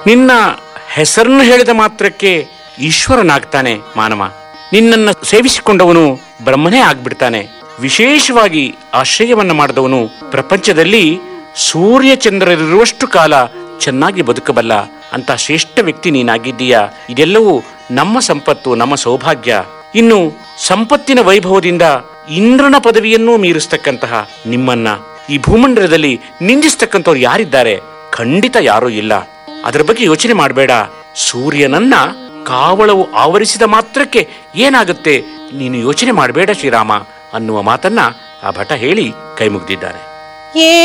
ನಿನ್ನ ಹೆಸರನ್ನು ಹೇಳಿದ ಮಾತ್ರಕ್ಕೆ ಈಶ್ವರನಾಗ್ತಾನೆ ಮಾನವ. ನಿನ್ನನ್ನು ಸೇವಿಸಿಕೊಂಡವನು ಬ್ರಹ್ಮನೇ ಆಗ್ಬಿಡ್ತಾನೆ. ವಿಶೇಷವಾಗಿ ಆಶ್ರಯವನ್ನ ಮಾಡಿದವನು ಪ್ರಪಂಚದಲ್ಲಿ ಸೂರ್ಯ ಚಂದ್ರರಿರುವಷ್ಟು ಕಾಲ ಚೆನ್ನಾಗಿ ಬದುಕಬಲ್ಲ ಅಂತ ಶ್ರೇಷ್ಠ ವ್ಯಕ್ತಿ ನೀನಾಗಿದ್ದೀಯಾ. ಇದೆಲ್ಲವೂ ನಮ್ಮ ಸಂಪತ್ತು, ನಮ್ಮ ಸೌಭಾಗ್ಯ. ಇನ್ನು ಸಂಪತ್ತಿನ ವೈಭವದಿಂದ ಇಂದ್ರನ ಪದವಿಯನ್ನೂ ಮೀರಿಸ್ತಕ್ಕಂತಹ ನಿಮ್ಮನ್ನ ಈ ಭೂಮಂಡಲದಲ್ಲಿ ನಿಂದಿಸ್ತಕ್ಕಂಥವ್ರು ಯಾರಿದ್ದಾರೆ? ಖಂಡಿತ ಯಾರೂ ಇಲ್ಲ. ಅದರ ಬಗ್ಗೆ ಯೋಚನೆ ಮಾಡಬೇಡ. ಸೂರ್ಯನನ್ನ ಕಾವಳವು ಆವರಿಸಿದ ಮಾತ್ರಕ್ಕೆ ಏನಾಗುತ್ತೆ, ನೀನು ಯೋಚನೆ ಮಾಡಬೇಡ ಶ್ರೀರಾಮ ಅನ್ನುವ ಮಾತನ್ನ ಆ ಭಟ ಹೇಳಿ ಕೈ ಮುಗಿದಿದ್ದಾನೆ.